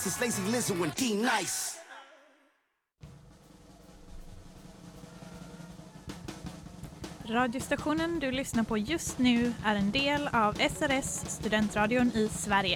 It's Lazy Lizard and D-Nice. Radiostationen du lyssnar på just nu är en del av SRS, studentradion i Sverige.